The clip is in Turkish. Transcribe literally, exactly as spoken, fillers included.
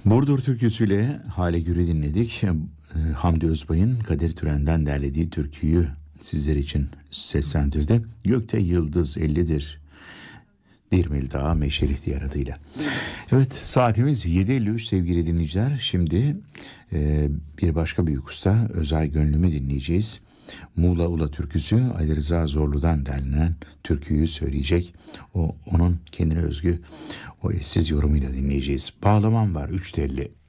Burdur türküsüyle Hale Gür'ü dinledik. E, Hamdi Özbay'ın Kadir Türen'den derlediği türküyü sizler için seslendirdi. Gökte yıldız ellidir, Dirmil Dağı meşer ihtiyar adıyla. Evet, saatimiz yedi elli üç sevgili dinleyiciler. Şimdi e, bir başka büyük usta Özay Gönlüm'ü dinleyeceğiz. Muğla Ula türküsü Ali Rıza Zorlu'dan derlenen türküyü söyleyecek. O onun kendine özgü o eşsiz yorumuyla dinleyeceğiz. Bağlamam var üç telli.